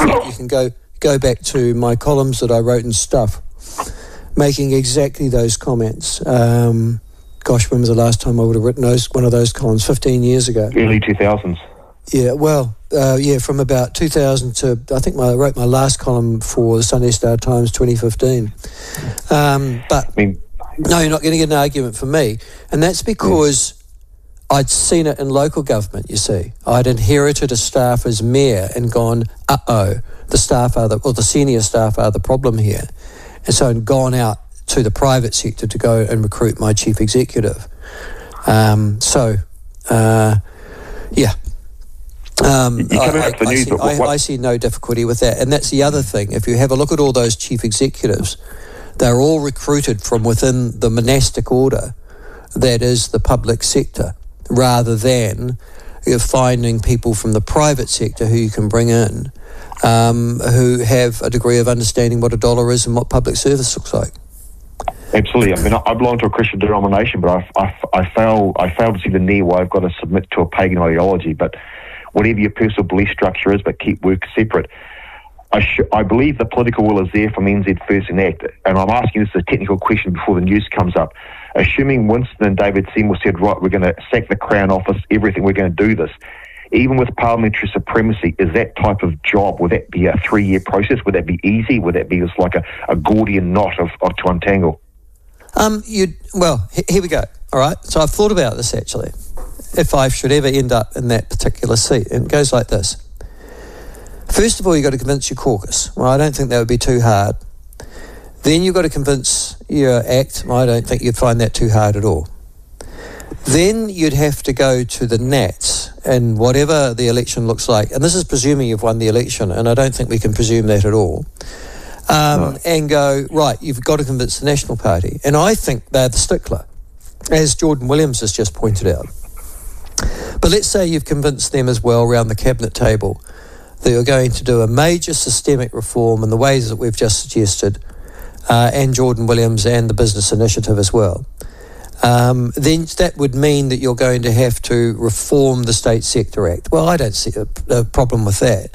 fact, you can go back to my columns that I wrote in Stuff, making exactly those comments. Gosh, when was the last time I would have written one of those columns? 15 years ago. Early 2000s. Yeah, well, from about 2000 to, I think I wrote my last column for the Sunday Star Times 2015. But no, you're not going to get an argument from me. And that's because I'd seen it in local government, you see. I'd inherited a staff as mayor and gone, the staff the senior staff are the problem here. And so I'd gone out to the private sector to go and recruit my chief executive. I see no difficulty with that. And that's the other thing. If you have a look at all those chief executives, they're all recruited from within the monastic order that is the public sector, rather than you're finding people from the private sector who you can bring in who have a degree of understanding what a dollar is and what public service looks like. Absolutely. I mean, I belong to a Christian denomination, but I fail to see the need why I've got to submit to a pagan ideology. But whatever your personal belief structure is, but keep work separate. I believe the political will is there from NZ First and Act, and I'm asking this as a technical question before the news comes up. Assuming Winston and David Seymour said, right, we're going to sack the Crown Office, everything, we're going to do this. Even with parliamentary supremacy, is that type of job, would that be a 3-year process? Would that be easy? Would that be just like a Gordian knot of to untangle? Here we go. All right. So I've thought about this actually. If I should ever end up in that particular seat, and it goes like this. First of all, you've got to convince your caucus. Well, I don't think that would be too hard. Then you've got to convince your ACT. Well, I don't think you'd find that too hard at all. Then you'd have to go to the Nats, and whatever the election looks like, and this is presuming you've won the election, and I don't think we can presume that at all, and go, right, you've got to convince the National Party. And I think they're the stickler, as Jordan Williams has just pointed out. But let's say you've convinced them as well around the cabinet table that you're going to do a major systemic reform in the ways that we've just suggested, and Jordan Williams and the Business Initiative as well. Then that would mean that you're going to have to reform the State Sector Act. Well, I don't see a problem with that.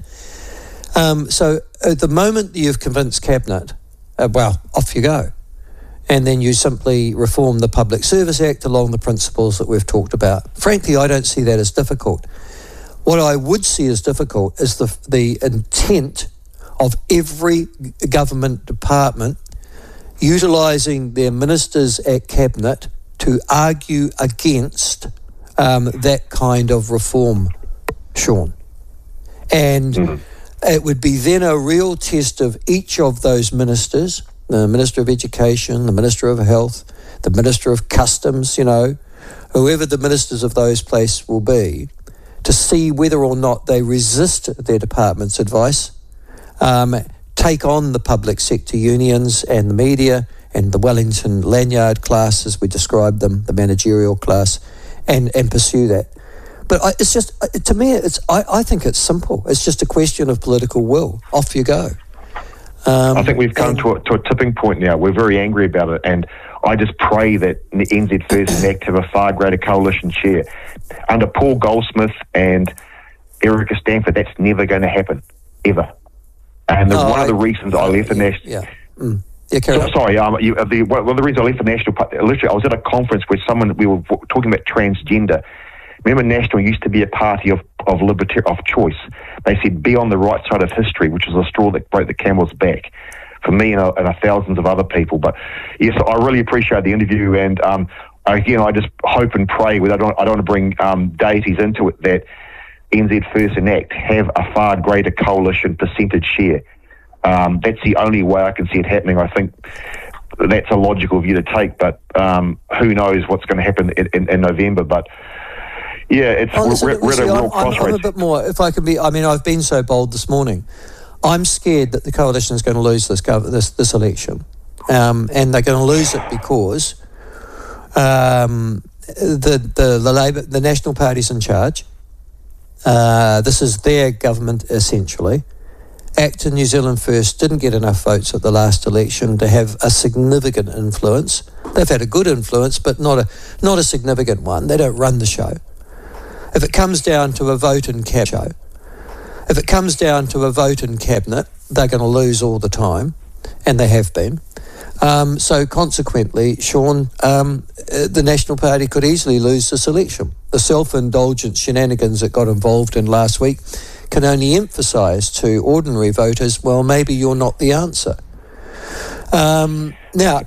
So at the moment that you've convinced Cabinet, off you go. And then you simply reform the Public Service Act along the principles that we've talked about. Frankly, I don't see that as difficult. What I would see as difficult is the intent of every government department utilising their ministers at Cabinet to argue against that kind of reform, Sean. And it would be then a real test of each of those ministers, the Minister of Education, the Minister of Health, the Minister of Customs, whoever the ministers of those places will be, to see whether or not they resist their department's advice, take on the public sector unions and the media and the Wellington lanyard class, as we described them, the managerial class, and pursue that. But it's just, to me, I think it's simple. It's just a question of political will. Off you go. I think we've come to a tipping point now. We're very angry about it, and I just pray that the NZ First and ACT have a far greater coalition chair. Under Paul Goldsmith and Erica Stanford, that's never going to happen, ever. And one of the reasons I left the National... Yeah. One of the reasons I left the National Party, literally, I was at a conference where we were talking about transgender. Remember, National used to be a party of choice. They said, be on the right side of history, which was a straw that broke the camel's back, for me and thousands of other people. But yes, I really appreciate the interview, and again, I just hope and pray, I don't want to bring deities into it, that NZ First and ACT have a far greater coalition percentage share. That's the only way I can see it happening. I think that's a logical view to take, but who knows what's going to happen in November. But yeah, we're at a real crossroads. I'm a bit more, if I can be, I've been so bold this morning. I'm scared that the coalition is going to lose this election. And they're going to lose it because the National Party's in charge. This is their government, essentially. ACT and New Zealand First didn't get enough votes at the last election to have a significant influence. They've had a good influence, but not a significant one. They don't run the show. If it comes down to a vote in cap show, If it comes down to a vote in Cabinet, they're going to lose all the time, and they have been. So consequently, Sean, the National Party could easily lose this election. The self-indulgent shenanigans that got involved in last week can only emphasise to ordinary voters, well, maybe you're not the answer. Now,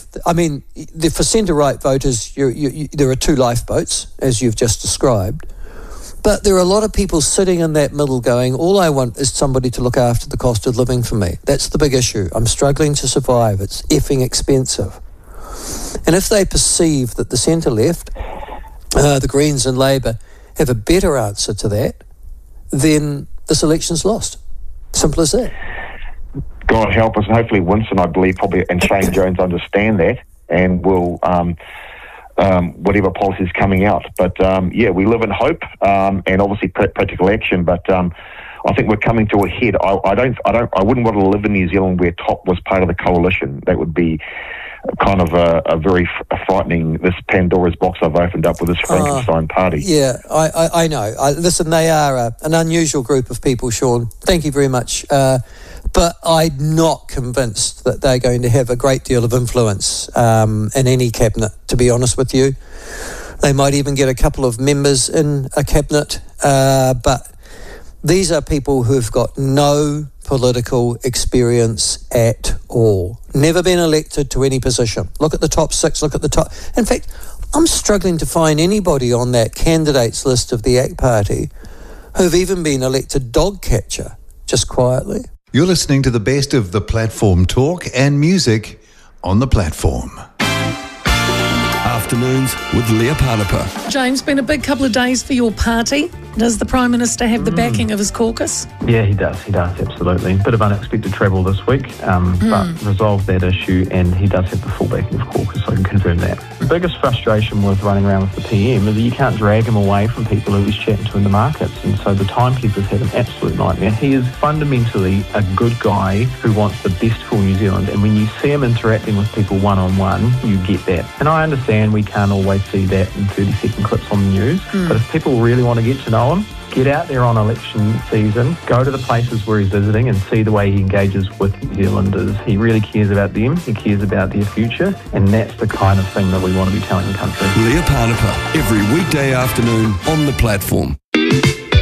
for centre-right voters, there are two lifeboats, as you've just described. But there are a lot of people sitting in that middle going, all I want is somebody to look after the cost of living for me. That's the big issue. I'm struggling to survive. It's effing expensive. And if they perceive that the centre-left, the Greens and Labour, have a better answer to that, then this election's lost. Simple as that. God help us, and hopefully Winston, I believe, probably, and Shane Jones understand that and will... whatever policy is coming out. But we live in hope and obviously practical action. But I think we're coming to a head. I wouldn't want to live in New Zealand where TOP was part of the coalition. That would be kind of a very frightening, this Pandora's box I've opened up with this Frankenstein party. Yeah, I know. Listen, they are an unusual group of people, Sean. Thank you very much. But I'm not convinced that they're going to have a great deal of influence in any cabinet, to be honest with you. They might even get a couple of members in a cabinet, but these are people who've got no political experience at all. Never been elected to any position. Look at the top six, look at the top... In fact, I'm struggling to find anybody on that candidates list of the ACT Party who've even been elected dog catcher, just quietly. You're listening to the best of the Platform talk and music on the Platform. Afternoons with Leah Parnapa. James, been a big couple of days for your party. Does the Prime Minister have the backing of his caucus? Yeah, he does, absolutely. Bit of unexpected travel this week, but resolved that issue, and he does have the full backing of caucus, so I can confirm that. The biggest frustration with running around with the PM is that you can't drag him away from people who he's chatting to in the markets, and so the timekeepers had an absolute nightmare. He is fundamentally a good guy who wants the best for New Zealand, and when you see him interacting with people one-on-one, you get that. And I understand we can't always see that in 30-second clips on the news, but if people really want to get to know him, get out there on election season, go to the places where he's visiting and see the way he engages with New Zealanders. He really cares about them, he cares about their future, and that's the kind of thing that we want to be telling the country. Leah Parnapa, every weekday afternoon on the Platform.